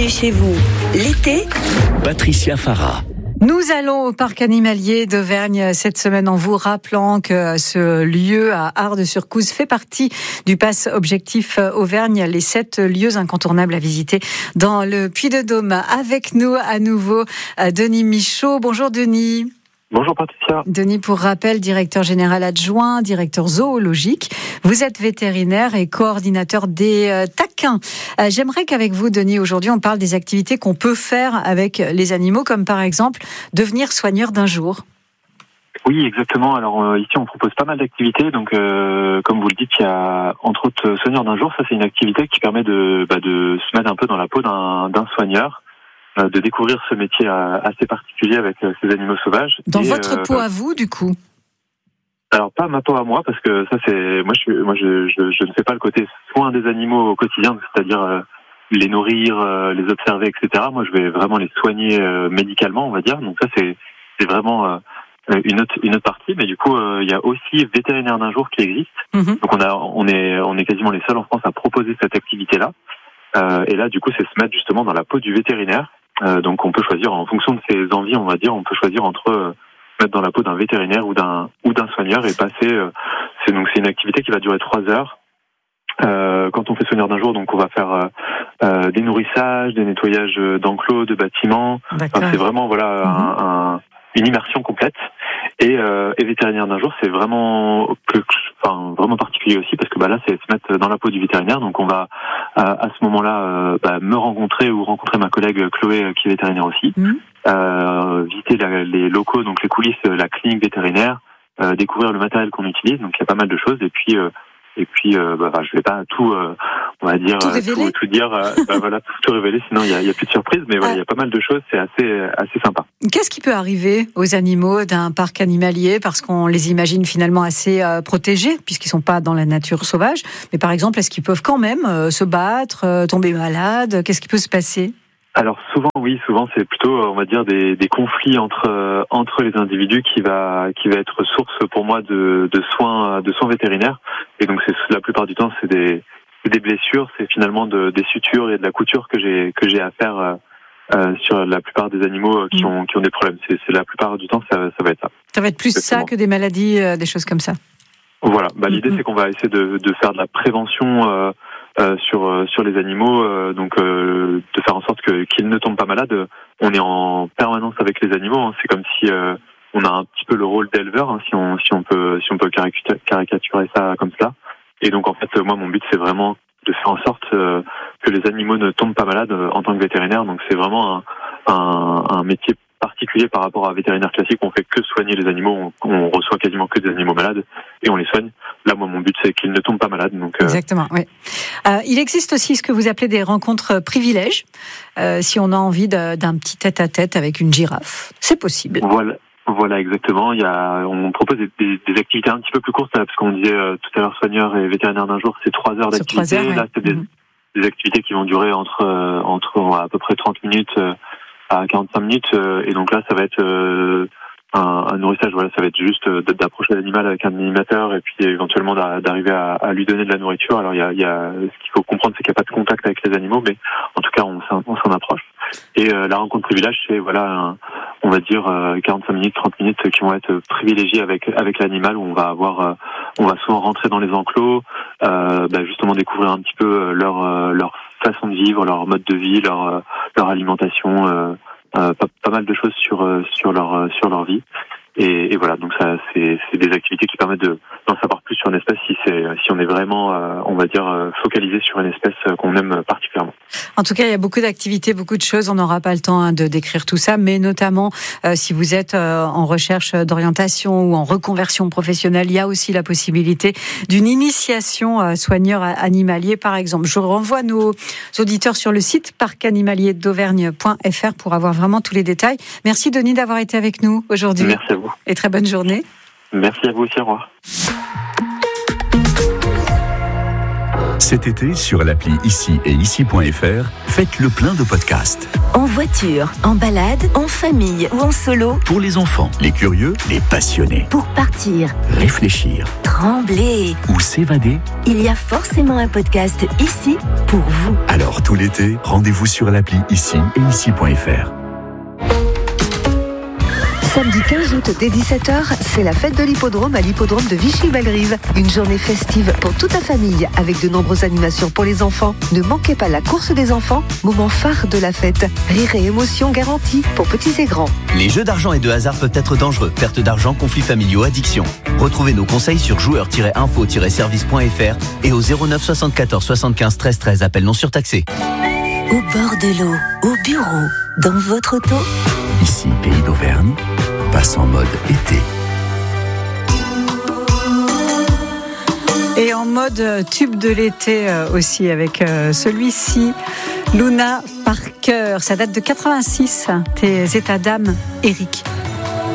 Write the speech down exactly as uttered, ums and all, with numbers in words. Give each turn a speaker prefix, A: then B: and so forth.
A: Bienvenue chez vous. L'été,
B: Patricia Farah.
C: Nous allons au parc animalier d'Auvergne cette semaine en vous rappelant que ce lieu à Ars-de-Surcouz fait partie du pass Objectif Auvergne, les sept lieux incontournables à visiter dans le Puy-de-Dôme. Avec nous à nouveau Denis Michaud. Bonjour Denis.
D: Bonjour Patricia.
C: Denis, pour rappel, directeur général adjoint, directeur zoologique. Vous êtes vétérinaire et coordinateur des euh, taquins. Euh, j'aimerais qu'avec vous, Denis, aujourd'hui, on parle des activités qu'on peut faire avec les animaux, comme par exemple devenir soigneur d'un jour.
D: Oui, exactement. Alors euh, ici, on propose pas mal d'activités. Donc, euh, comme vous le dites, il y a entre autres soigneur d'un jour. Ça, c'est une activité qui permet de, bah, de se mettre un peu dans la peau d'un, d'un soigneur, de découvrir ce métier assez particulier avec ces animaux sauvages.
C: Dans
D: et,
C: votre
D: euh,
C: peau à vous, du coup?
D: Alors pas ma peau à moi, parce que ça c'est moi je suis moi je, je je ne fais pas le côté soin des animaux au quotidien, c'est-à-dire euh, les nourrir, euh, les observer, et cetera. Moi je vais vraiment les soigner euh, médicalement, on va dire. Donc ça c'est c'est vraiment euh, une autre une autre partie. Mais du coup euh, il y a aussi vétérinaire d'un jour qui existe. Mm-hmm. Donc on a on est on est quasiment les seuls en France à proposer cette activité-là. Euh, et là du coup c'est se mettre justement dans la peau du vétérinaire. Euh, donc on peut choisir en fonction de ses envies, on va dire, on peut choisir entre euh, mettre dans la peau d'un vétérinaire ou d'un ou d'un soigneur et passer. Euh, c'est donc c'est une activité qui va durer trois heures. Euh, quand on fait soigneur d'un jour, donc on va faire euh, euh, des nourrissages, des nettoyages d'enclos, de bâtiments. Enfin, c'est vraiment voilà mm-hmm. un, un, une immersion complète. Et, euh, et vétérinaire d'un jour, c'est vraiment que, enfin vraiment particulier aussi parce que bah là c'est se mettre dans la peau du vétérinaire. Donc on va à, à ce moment-là euh, bah, me rencontrer ou rencontrer ma collègue Chloé qui est vétérinaire aussi, mmh. euh, visiter la, les locaux, donc les coulisses, la clinique vétérinaire, euh, découvrir le matériel qu'on utilise. Donc il y a pas mal de choses et puis euh, et puis euh, bah, je vais pas tout euh, on va dire
C: tout,
D: tout, tout dire euh, bah, voilà tout, tout révéler sinon il y a, y a plus de surprises mais voilà il y a pas mal de choses, c'est assez assez sympa.
C: Qu'est-ce qui peut arriver aux animaux d'un parc animalier parce qu'on les imagine finalement assez euh, protégés puisqu'ils sont pas dans la nature sauvage, mais par exemple est-ce qu'ils peuvent quand même euh, se battre, euh, tomber malades, qu'est-ce qui peut se passer?
D: Alors souvent oui, souvent c'est plutôt on va dire des, des conflits entre euh, entre les individus qui va qui va être source pour moi de, de soins de soins vétérinaires et donc c'est la plupart du temps c'est des c'est des blessures, c'est finalement de, des sutures et de la couture que j'ai que j'ai à faire euh, euh, sur la plupart des animaux qui ont qui ont des problèmes. C'est, c'est la plupart du temps ça ça va être ça.
C: Ça va être plus Exactement. Ça que des maladies, euh, des choses comme ça.
D: Voilà, bah l'idée mm-hmm. c'est qu'on va essayer de de faire de la prévention. Euh, Euh, sur euh, sur les animaux, euh, donc euh, de faire en sorte que qu'ils ne tombent pas malades. On est en permanence avec les animaux. Hein. C'est comme si euh, on a un petit peu le rôle d'éleveur, hein, si on si on peut si on peut caricaturer ça comme ça. Et donc en fait, moi mon but c'est vraiment de faire en sorte euh, que les animaux ne tombent pas malades euh, en tant que vétérinaire. Donc c'est vraiment un un, un métier particulier par rapport à un vétérinaire classique. On fait que soigner les animaux, on, on reçoit quasiment que des animaux malades et on les soigne. Là, moi, mon but, c'est qu'ils ne tombent pas malades. Donc, euh...
C: Exactement, oui. Euh, il existe aussi ce que vous appelez des rencontres privilèges. Euh, si on a envie de, d'un petit tête-à-tête avec une girafe, c'est possible.
D: Voilà, voilà exactement. Il y a, on propose des, des, des activités un petit peu plus courtes, là, parce qu'on disait euh, tout à l'heure, soigneur et vétérinaire d'un jour, c'est trois heures d'activité.
C: Sur trois heures,
D: Là,
C: ouais.
D: c'est des, mmh. des activités qui vont durer entre, euh, entre à peu près trente minutes euh, à quarante-cinq minutes. Euh, et donc là, ça va être... Euh, Un, un nourrissage, voilà, ça va être juste d'approcher l'animal avec un animateur et puis éventuellement d'arriver à, à lui donner de la nourriture. Alors il y a, il y a ce qu'il faut comprendre, c'est qu'il n'y a pas de contact avec les animaux, mais en tout cas on, on s'en approche. Et euh, la rencontre privilège, c'est voilà, un, on va dire euh, quarante-cinq minutes, trente minutes qui vont être privilégiées avec avec l'animal où on va avoir, euh, on va souvent rentrer dans les enclos, euh, bah, justement découvrir un petit peu leur euh, leur façon de vivre, leur mode de vie, leur leur alimentation. Euh, Euh, pas, pas mal de choses sur euh, sur leur euh, sur leur vie et, et voilà donc ça c'est c'est des activités qui permettent de d'en savoir plus sur une espèce si c'est si on est vraiment euh, on va dire euh, focalisé sur une espèce qu'on aime particulièrement.
C: En tout cas, il y a beaucoup d'activités, beaucoup de choses. On n'aura pas le temps hein, de décrire tout ça, mais notamment euh, si vous êtes euh, en recherche d'orientation ou en reconversion professionnelle, il y a aussi la possibilité d'une initiation euh, soigneur animalier, par exemple. Je renvoie nos auditeurs sur le site parc animalier d'auvergne point f r pour avoir vraiment tous les détails. Merci Denis d'avoir été avec nous aujourd'hui.
D: Merci à vous.
C: Et très bonne journée.
D: Merci à vous aussi, au revoir.
B: Cet été, sur l'appli Ici et Ici point F R, faites le plein de podcasts.
A: En voiture, en balade, en famille ou en solo.
B: Pour les enfants, les curieux, les passionnés.
A: Pour partir,
B: Réfléchir
A: trembler.
B: ou s'évader.
A: Il y a forcément un podcast ici pour vous.
B: Alors tout l'été, rendez-vous sur l'appli Ici et Ici point F R.
E: Samedi quinze août dès dix-sept heures, c'est la fête de l'hippodrome à l'hippodrome de Vichy-Belrive. Une journée festive pour toute la famille avec de nombreuses animations pour les enfants. Ne manquez pas la course des enfants, moment phare de la fête. Rire et émotion garantis pour petits et grands.
F: Les jeux d'argent et de hasard peuvent être dangereux. Perte d'argent, conflits familiaux, addiction. Retrouvez nos conseils sur joueurs tiret info tiret service point F R et au zéro neuf soixante-quatorze soixante-quinze treize treize, appel non surtaxé.
A: Au bord de l'eau, au bureau, dans votre auto.
B: Ici, Pays d'Auvergne, passe en mode été.
C: Et en mode tube de l'été aussi avec celui-ci, Luna Parker. Ça date de quatre-vingt-six, tes états d'âme, Eric.